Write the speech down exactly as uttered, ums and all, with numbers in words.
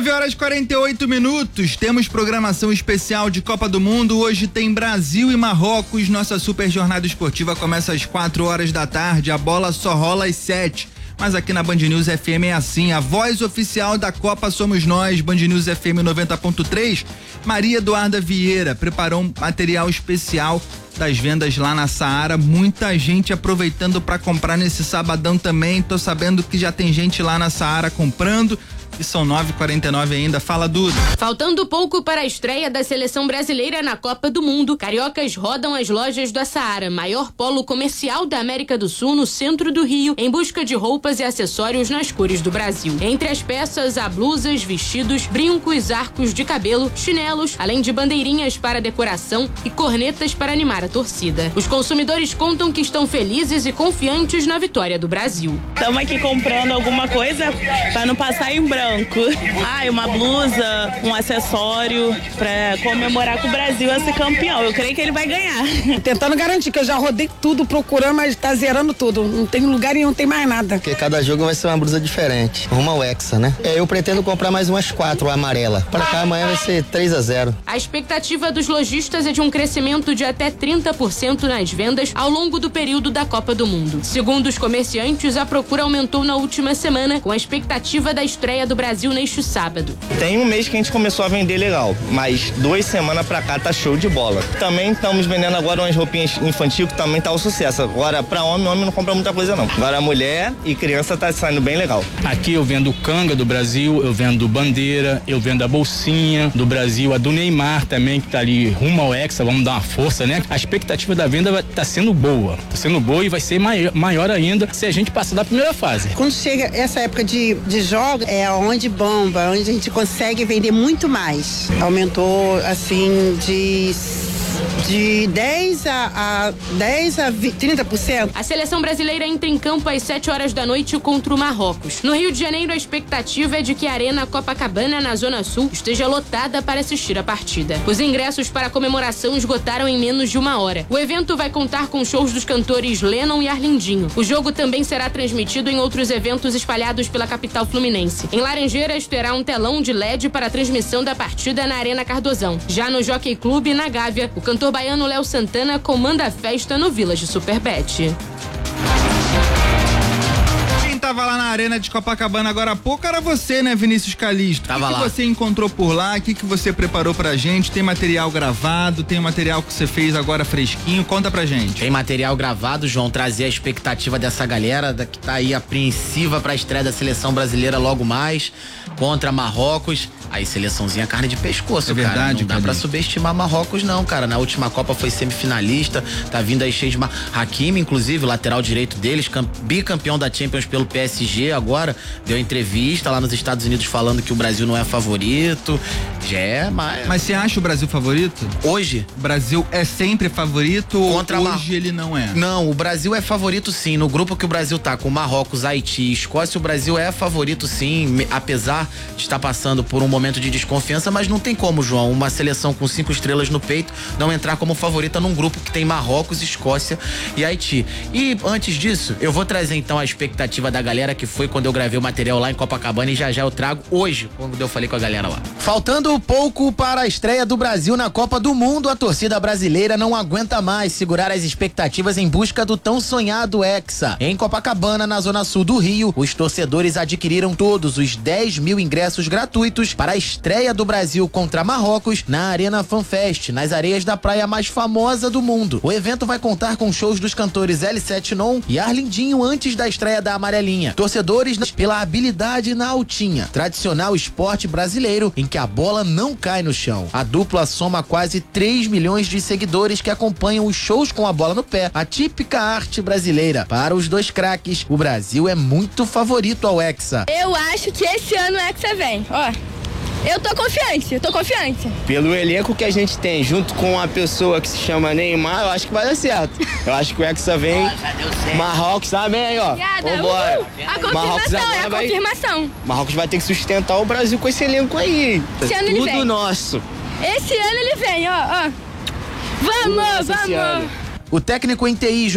nove horas e quarenta e oito minutos, temos programação especial de Copa do Mundo. Hoje tem Brasil e Marrocos. Nossa super jornada esportiva começa às quatro horas da tarde. A bola só rola às sete. Mas aqui na Band News F M é assim, a voz oficial da Copa somos nós. Band News F M noventa ponto três. Maria Eduarda Vieira preparou um material especial das vendas lá na Saara. Muita gente aproveitando para comprar nesse sabadão também. Tô sabendo que já tem gente lá na Saara comprando. E são nove e quarenta e nove ainda. Fala, Duda. Faltando pouco para a estreia da seleção brasileira na Copa do Mundo, cariocas rodam as lojas da Saara, maior polo comercial da América do Sul, no centro do Rio, em busca de roupas e acessórios nas cores do Brasil. Entre as peças há blusas, vestidos, brincos, arcos de cabelo, chinelos, além de bandeirinhas para decoração e cornetas para animar a torcida. Os consumidores contam que estão felizes e confiantes na vitória do Brasil. Estamos aqui comprando alguma coisa para não passar em branco. Ah, uma blusa, um acessório para comemorar que o Brasil é ser campeão. Eu creio que ele vai ganhar. Tentando garantir, que eu já rodei tudo procurando, mas tá zerando tudo. Não tem lugar e não tem mais nada. Porque cada jogo vai ser uma blusa diferente. Rumo ao Hexa, né? Eu pretendo comprar mais umas quatro, a amarela. Para cá amanhã vai ser três a zero. A expectativa dos lojistas é de um crescimento de até trinta por cento nas vendas ao longo do período da Copa do Mundo. Segundo os comerciantes, a procura aumentou na última semana, com a expectativa da estreia do Brasil neste sábado. Tem um mês que a gente começou a vender legal, mas duas semanas pra cá tá show de bola. Também estamos vendendo agora umas roupinhas infantil que também tá um sucesso. Agora, pra homem, homem não compra muita coisa não. Agora, mulher e criança tá saindo bem legal. Aqui eu vendo canga do Brasil, eu vendo bandeira, eu vendo a bolsinha do Brasil, a do Neymar também, que tá ali rumo ao Hexa, vamos dar uma força, né? A expectativa da venda vai, tá sendo boa, tá sendo boa e vai ser maior, maior ainda se a gente passar da primeira fase. Quando chega essa época de, de jogos, é onde bomba, onde a gente consegue vender muito mais. Aumentou, assim, de... de dez a trinta por cento. A seleção brasileira entra em campo às sete horas da noite contra o Marrocos. No Rio de Janeiro, a expectativa é de que a Arena Copacabana, na Zona Sul, esteja lotada para assistir a partida. Os ingressos para a comemoração esgotaram em menos de uma hora. O evento vai contar com shows dos cantores Lennon e Arlindinho. O jogo também será transmitido em outros eventos espalhados pela capital fluminense. Em Laranjeiras, terá um telão de L E D para a transmissão da partida na Arena Cardozão. Já no Jockey Club, na Gávea, o cantor baiano Léo Santana comanda a festa no Village Superbet. Quem tava lá na Arena de Copacabana agora há pouco era você, né, Vinícius Calisto? O que, que você encontrou por lá? O que, que você preparou pra gente? Tem material gravado? Tem material que você fez agora fresquinho? Conta pra gente. Tem material gravado, João, trazer a expectativa dessa galera da, que tá aí apreensiva pra estreia da seleção brasileira logo mais, contra Marrocos. Aí, seleçãozinha carne de pescoço, é cara. Verdade, não dá cara. pra subestimar Marrocos, não, cara. Na última Copa foi semifinalista, tá vindo aí cheio de... Mar... Hakimi, inclusive, lateral direito deles, camp... bicampeão da Champions pelo P S G agora, deu entrevista lá nos Estados Unidos falando que o Brasil não é favorito. Já é, mas... Mas você acha o Brasil favorito? Hoje? O Brasil é sempre favorito Contra ou hoje Mar... ele não é? Não, o Brasil é favorito sim. No grupo que o Brasil tá, com Marrocos, Haiti e Escócia, o Brasil é favorito sim, apesar de estar passando por um momento de desconfiança, mas não tem como, João, uma seleção com cinco estrelas no peito não entrar como favorita num grupo que tem Marrocos, Escócia e Haiti. E antes disso, eu vou trazer então a expectativa da galera que foi quando eu gravei o material lá em Copacabana e já já eu trago hoje, quando eu falei com a galera lá. Faltando pouco para a estreia do Brasil na Copa do Mundo, a torcida brasileira não aguenta mais segurar as expectativas em busca do tão sonhado Hexa. Em Copacabana, na zona sul do Rio, os torcedores adquiriram todos os dez mil ingressos gratuitos para a estreia do Brasil contra Marrocos na Arena FanFest, nas areias da praia mais famosa do mundo. O evento vai contar com shows dos cantores L sete Non e Arlindinho antes da estreia da Amarelinha. Torcedores pela habilidade na altinha, tradicional esporte brasileiro em que a bola não cai no chão. A dupla soma quase três milhões de seguidores que acompanham os shows com a bola no pé, a típica arte brasileira. Para os dois craques, o Brasil é muito favorito ao Hexa. Eu acho que esse ano o Hexa vem, ó. Eu tô confiante, eu tô confiante. Pelo elenco que a gente tem, junto com uma pessoa que se chama Neymar, eu acho que vai dar certo. Eu acho que o Hexa vem. Marrocos também, ó. Vambora. Uh, a confirmação, é a vai... confirmação. Marrocos vai ter que sustentar o Brasil com esse elenco aí. Esse ano ele vem. Tudo nosso. Esse ano ele vem, ó, ó. Vamos, Nossa vamos. Senhora. O técnico em T I